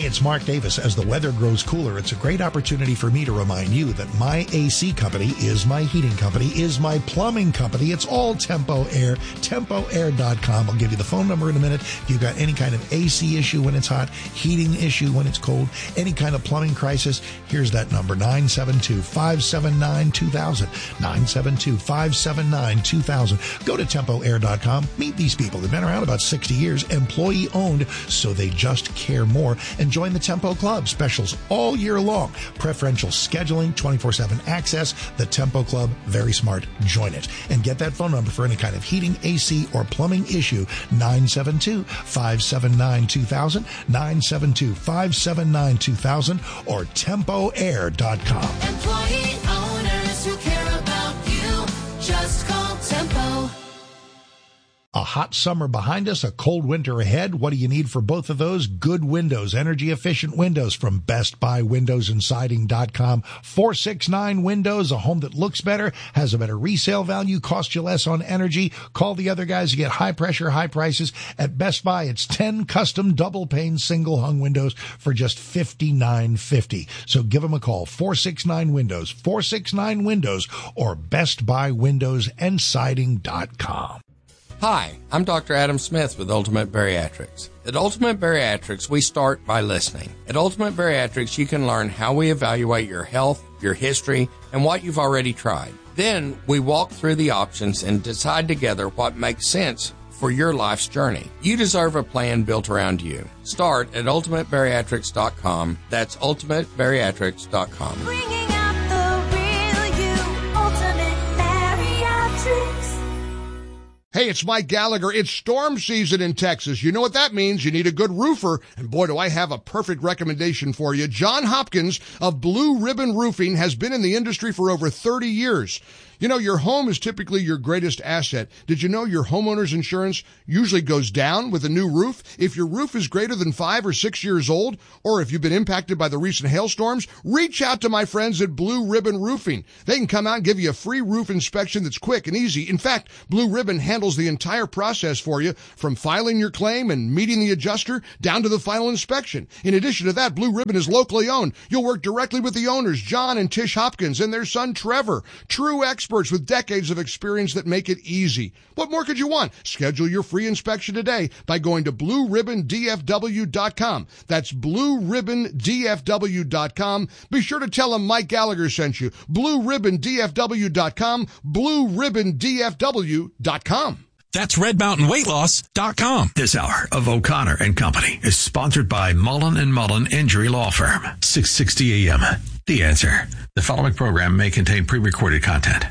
it's Mark Davis. As the weather grows cooler, it's a great opportunity for me to remind you that my AC company is my heating company, is my plumbing company. It's all Tempo Air, TempoAir.com. I'll give you the phone number in a minute. If you've got any kind of AC issue when it's hot, heating issue when it's cold, any kind of plumbing crisis, here's that number, 972-579-2000, 972-579-2000. Go to TempoAir.com. Meet these people. They've been around about 60 years, employee-owned, so they just care more. And join the Tempo Club. Specials all year long. Preferential scheduling, 24/7 access. The Tempo Club, very smart. Join it. And get that phone number for any kind of heating, AC, or plumbing issue, 972-579-2000, 972-579-2000, or TempoAir.com. Employee owners who care about you, just call Tempo. A hot summer behind us, a cold winter ahead. What do you need for both of those? Good windows, energy-efficient windows from Best Buy Windows and Siding.com. 469 Windows, a home that looks better, has a better resale value, costs you less on energy. Call the other guys. You get high pressure, high prices. At Best Buy, it's 10 custom double-pane single-hung windows for just $59.50. So give them a call, 469 Windows, 469 Windows, or Best Buy Windows and Siding.com. Hi, I'm Dr. Adam Smith with Ultimate Bariatrics. At Ultimate Bariatrics, we start by listening. At Ultimate Bariatrics, you can learn how we evaluate your health, your history, and what you've already tried. Then we walk through the options and decide together what makes sense for your life's journey. You deserve a plan built around you. Start at ultimatebariatrics.com. That's ultimatebariatrics.com. Bringing out the real you, Ultimate Bariatrics. Hey, it's Mike Gallagher. It's storm season in Texas. You know what that means. You need a good roofer. And boy, do I have a perfect recommendation for you. John Hopkins of Blue Ribbon Roofing has been in the industry for over 30 years. You know, your home is typically your greatest asset. Did you know your homeowner's insurance usually goes down with a new roof? If your roof is greater than 5 or 6 years old, or if you've been impacted by the recent hailstorms, reach out to my friends at Blue Ribbon Roofing. They can come out and give you a free roof inspection that's quick and easy. In fact, Blue Ribbon handles the entire process for you, from filing your claim and meeting the adjuster down to the final inspection. In addition to that, Blue Ribbon is locally owned. You'll work directly with the owners, John and Tish Hopkins, and their son Trevor. True experts with decades of experience that make it easy. What more could you want? Schedule your free inspection today by going to BlueRibbonDFW.com. That's BlueRibbonDFW.com. Be sure to tell them Mike Gallagher sent you. BlueRibbonDFW.com. BlueRibbonDFW.com. That's RedMountainWeightLoss.com. This hour of O'Connor and Company is sponsored by Mullen & Mullen Injury Law Firm. 660 AM. The Answer. The following program may contain pre-recorded content.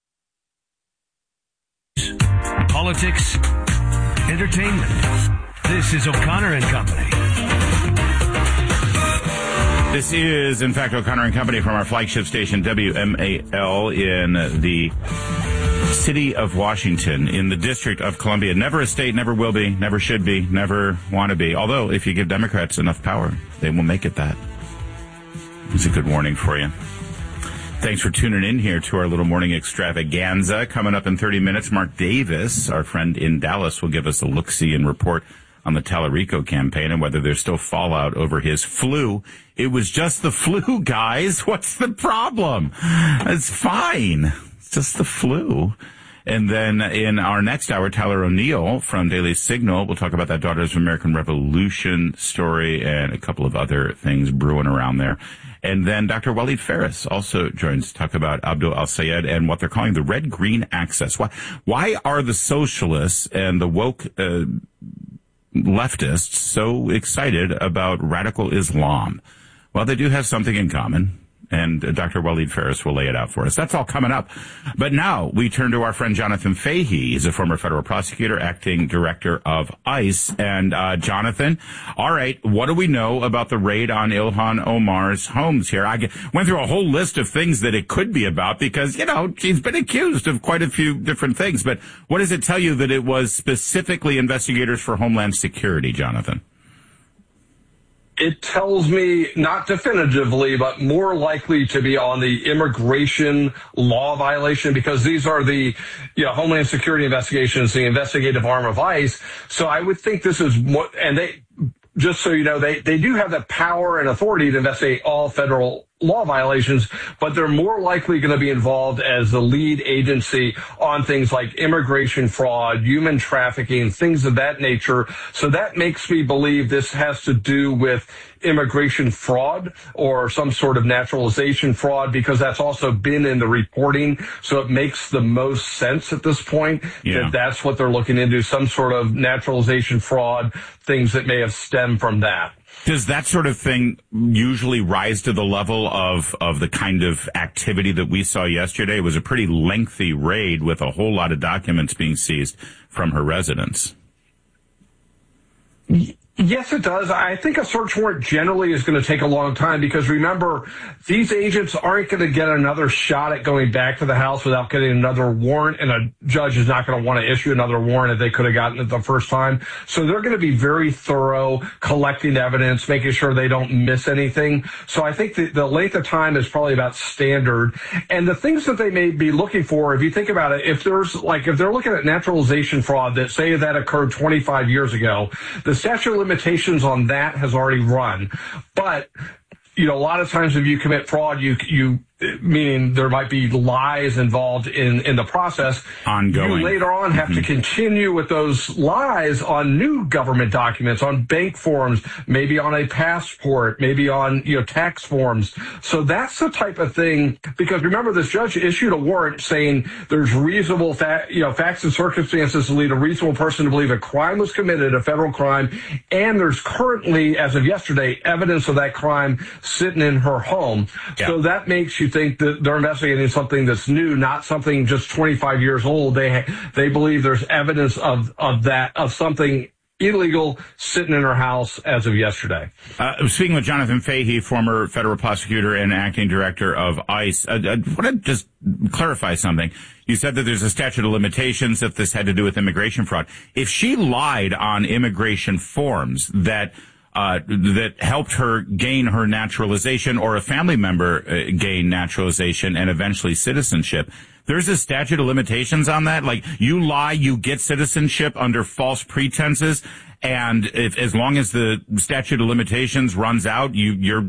Politics, entertainment. This is O'Connor and Company. This is, in fact, O'Connor and Company from our flagship station, WMAL, in the city of Washington, in the District of Columbia. Never a state, never will be, never should be, never want to be. Although, if you give Democrats enough power, they will make it that. It's a good warning for you. Thanks for tuning in here to our little morning extravaganza. Coming up in 30 minutes, Mark Davis, our friend in Dallas, will give us a look-see and report on the Tallarico campaign and whether there's still fallout over his flu. It was just the flu, guys. What's the problem? It's fine. It's just the flu. And then in our next hour, Tyler O'Neill from Daily Signal will talk about that Daughters of American Revolution story and a couple of other things brewing around there. And then Dr. Waleed Phares also joins to talk about Abdul al-Sayed and what they're calling the red-green axis. Why are the socialists and the woke leftists so excited about radical Islam? Well, they do have something in common. And Dr. Waleed Phares will lay it out for us. That's all coming up. But now we turn to our friend Jonathan Fahey. He's a former federal prosecutor, acting director of ICE. And Jonathan, all right, what do we know about the raid on Ilhan Omar's homes here? I went through a whole list of things that it could be about because, you know, she's been accused of quite a few different things. But what does it tell you that it was specifically investigators for Homeland Security, Jonathan? It tells me, not definitively, but more likely to be on the immigration law violation, because these are the Homeland Security investigations, the investigative arm of ICE. So I would think this is what, and just so you know, they do have the power and authority to investigate all federal law violations, but they're more likely going to be involved as the lead agency on things like immigration fraud, human trafficking, things of that nature. So that makes me believe this has to do with immigration fraud or some sort of naturalization fraud, because that's also been in the reporting. So it makes the most sense at this point that that's what they're looking into, some sort of naturalization fraud, things that may have stemmed from that. Does that sort of thing usually rise to the level of the kind of activity that we saw yesterday? It was a pretty lengthy raid with a whole lot of documents being seized from her residence. Yes, it does. I think a search warrant generally is going to take a long time because, remember, these agents aren't going to get another shot at going back to the house without getting another warrant, and a judge is not going to want to issue another warrant if they could have gotten it the first time. So they're going to be very thorough, collecting evidence, making sure they don't miss anything. So I think the length of time is probably about standard. And the things that they may be looking for, if you think about it, if they're looking at naturalization fraud that say that occurred 25 years ago, the statute of limitations on that has already run. But, a lot of times if you commit fraud, you meaning there might be lies involved in the process. Ongoing. You later on have to continue with those lies on new government documents, on bank forms, maybe on a passport, maybe on, tax forms. So that's the type of thing, because remember, this judge issued a warrant saying there's reasonable facts and circumstances to lead a reasonable person to believe a crime was committed, a federal crime, and there's currently, as of yesterday, evidence of that crime sitting in her home. Yeah. So that makes you think that they're investigating something that's new, not something just 25 years old. They believe there's evidence of something illegal sitting in her house as of yesterday. Speaking with Jonathan Fahey, former federal prosecutor and acting director of ICE, I want to just clarify something. You said that there's a statute of limitations if this had to do with immigration fraud. If she lied on immigration forms that helped her gain her naturalization, or a family member gain naturalization and eventually citizenship, there's a statute of limitations on that. Like, you lie, you get citizenship under false pretenses, and as long as the statute of limitations runs out, you're